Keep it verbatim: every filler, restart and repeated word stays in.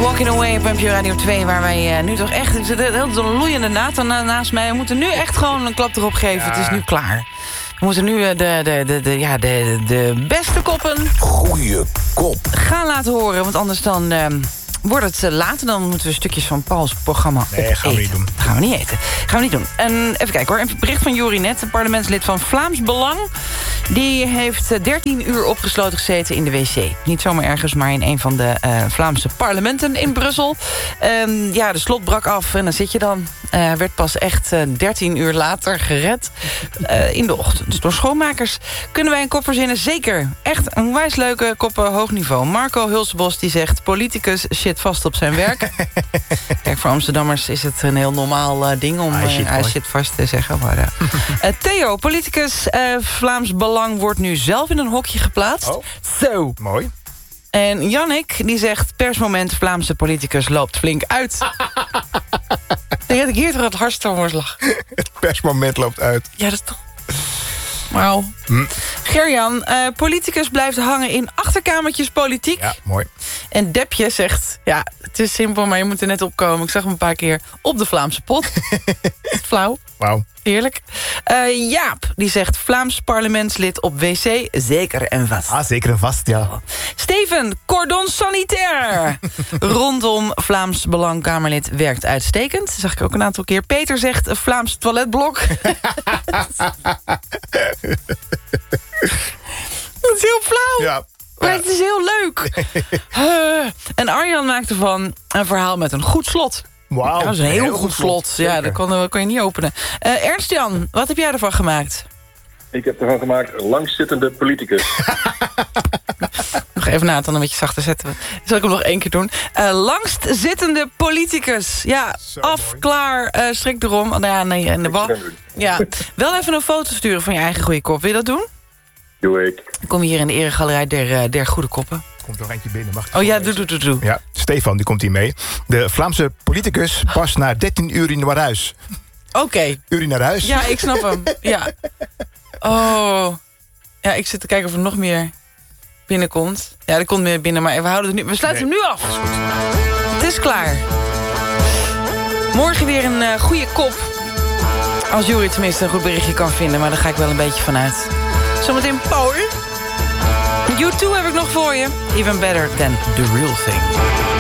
Walking Away op N P O Radio twee, waar wij uh, nu toch echt... Er zit een heel loeiende Nathan naast mij. We moeten nu echt gewoon een klap erop geven. Ja. Het is nu klaar. We moeten nu uh, de, de, de, de, ja, de, de beste koppen... Goeie kop. ...gaan laten horen, want anders dan... Uh, wordt het uh, later, dan moeten we stukjes van Pauls programma Nee, opeten. gaan we niet doen. Gaan we niet eten. Gaan we niet doen. En even kijken hoor. Een bericht van Jori Net, een parlementslid van Vlaams Belang. Die heeft dertien uur opgesloten gezeten in de wc. Niet zomaar ergens, maar in een van de uh, Vlaamse parlementen in Brussel. Um, ja, de slot brak af en dan zit je dan. Uh, werd pas echt uh, dertien uur later gered uh, in de ochtend. Door schoonmakers kunnen wij een kop verzinnen. Zeker. Echt een wijs leuke koppen hoog niveau. Marco Hulsebos die zegt... politicus shit vast op zijn werk. Kijk, voor Amsterdammers is het een heel normaal uh, ding... om uh, shit, uh, shit vast te zeggen. Maar, uh, uh, Theo, politicus uh, Vlaams Belang... wordt nu zelf in een hokje geplaatst. Oh. Zo. Mooi. En Jannik die zegt... persmoment Vlaamse politicus loopt flink uit. Ik denk dat ik hier toch het hardst van word lag. Het persmoment loopt uit. Ja, dat is toch... Wauw. Hm. Gerjan, uh, politicus blijft hangen in achterkamertjes politiek. Ja, mooi. En Depje zegt... ja, het is simpel, maar je moet er net op komen. Ik zag hem een paar keer op de Vlaamse pot. Flauw. Wauw. Heerlijk. Uh, Jaap, die zegt Vlaams parlementslid op wc, zeker en vast. Ah, zeker en vast, ja. Steven, cordon sanitair. Rondom Vlaams Belang-Kamerlid werkt uitstekend. Dat zag ik ook een aantal keer. Peter zegt Vlaams toiletblok. Dat is heel flauw. Ja. Maar het is heel leuk. uh, en Arjan maakt ervan een verhaal met een goed slot. Wauw. Ja, dat is een heel, heel goed slot. slot. Ja, dat kon, kon je niet openen. Uh, Ernst-Jan, wat heb jij ervan gemaakt? Ik heb ervan gemaakt langzittende politicus. Nog even na, dan een beetje zachter zetten we. Zal ik hem nog één keer doen? Uh, langstzittende politicus. Ja, Zo af, mooi. klaar, uh, strik erom. Nou ja, nee, in de bal. Ja. Wel even een foto sturen van je eigen goede kop. Wil je dat doen? Doe ik. Dan kom je hier in de eregalerij der, der goede koppen. Komt er eentje binnen. Mag ik oh ja, doe, doe, doe, doe. Ja, Stefan, die komt hier mee. De Vlaamse politicus past na dertien uur naar huis. Oké. Okay. Uur naar huis? Ja, ik snap hem. Ja. Oh. Ja, ik zit te kijken of er nog meer binnenkomt. Ja, er komt meer binnen, maar we, houden het nu, we sluiten nee. hem nu af. Het is klaar. Morgen weer een uh, goede kop. Als Jori tenminste een goed berichtje kan vinden, maar daar ga ik wel een beetje vanuit. Zometeen Power. U twee heb ik nog voor je. Even better than the real thing.